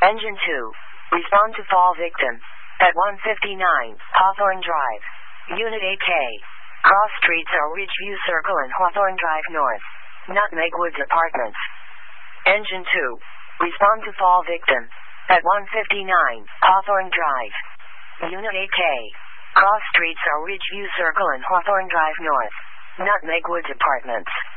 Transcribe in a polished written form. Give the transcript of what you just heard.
Engine 2. Respond to fall victim. At 159 Hawthorne Drive. Unit 8K. Cross streets are Ridgeview Circle and Hawthorne Drive North. Nutmeg Woods Apartments. Engine 2. Respond to fall victim. At 159 Hawthorne Drive. Unit 8K. Cross streets are Ridgeview Circle and Hawthorne Drive North. Nutmeg Woods Apartments.